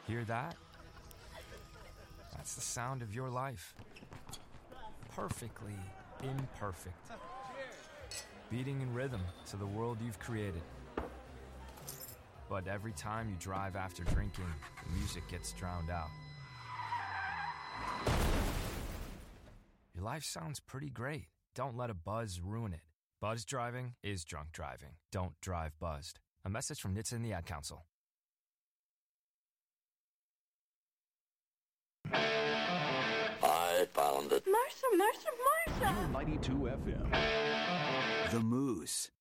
Hear that? That's the sound of your life. Perfectly imperfect. Beating in rhythm to the world you've created. But every time you drive after drinking, the music gets drowned out. Your life sounds pretty great. Don't let a buzz ruin it. Buzz driving is drunk driving. Don't drive buzzed. A message from NHTSA and the Ad Council. I found it. Marcia. 92 FM. The Moose.